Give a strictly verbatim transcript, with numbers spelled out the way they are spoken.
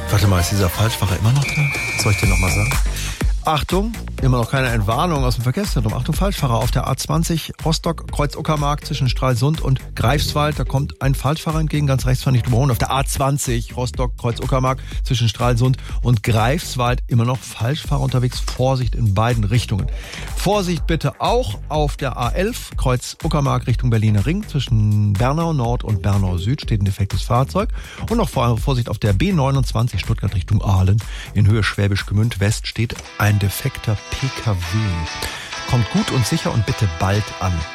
Warte mal, ist dieser Falschfahrer immer noch da? Soll ich dir nochmal sagen? Achtung, immer noch keine Entwarnung aus dem Verkehrszentrum. Achtung, Falschfahrer auf der A zwanzig Rostock, Kreuz Uckermark zwischen Stralsund und Greifswald. Da kommt ein Falschfahrer entgegen, ganz rechts, fahr nicht überholen. Auf der A zwanzig Rostock, Kreuz Uckermark zwischen Stralsund und Greifswald immer noch Falschfahrer unterwegs. Vorsicht in beiden Richtungen. Vorsicht bitte auch auf der A elf Kreuz Uckermark Richtung Berliner Ring. Zwischen Bernau Nord und Bernau Süd steht ein defektes Fahrzeug. Und noch Vorsicht auf der B neunundzwanzig Stuttgart Richtung Aalen. In Höhe Schwäbisch Gmünd West steht ein defekter P K W. Kommt gut und sicher und bitte bald an.